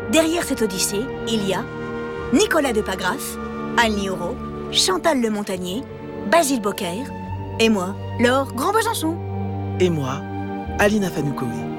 Derrière cette odyssée, il y a Nicolas Depagraf, Anne Lioro, Chantal Le Montagnier, Basile Bocquer et moi, Laure Grand Besançon. Et moi, Alina Fanoukoé.